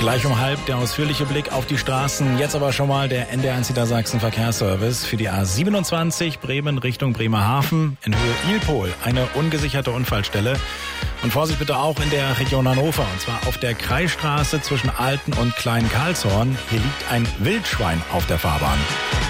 Gleich um halb der ausführliche Blick auf die Straßen. Jetzt aber schon mal der NDR1 Niedersachsen Verkehrsservice für die A27 Bremen Richtung Bremerhaven in Höhe Ilpol. Eine ungesicherte Unfallstelle. Und Vorsicht bitte auch in der Region Hannover. Und zwar auf der Kreisstraße zwischen Alten und Klein Karlshorn. Hier liegt ein Wildschwein auf der Fahrbahn.